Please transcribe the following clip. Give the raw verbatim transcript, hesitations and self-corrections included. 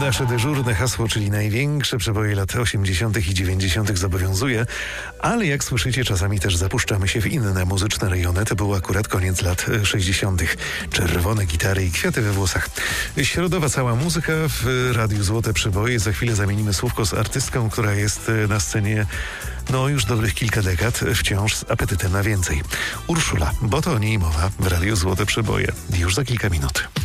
nasze dyżurne hasło, czyli największe przeboje lat osiemdziesiątych i dziewięćdziesiątych zobowiązuje, ale jak słyszycie, czasami też zapuszczamy się w inne muzyczne rejony. To był akurat koniec lat sześćdziesiątych. Czerwone gitary i kwiaty we włosach. Środowa cała muzyka w Radiu Złote Przeboje. Za chwilę zamienimy słówko z artystką, która jest na scenie no już dobrych kilka dekad, wciąż z apetytem na więcej. Urszula, bo to o niej mowa w Radiu Złote Przeboje. Już za kilka minut.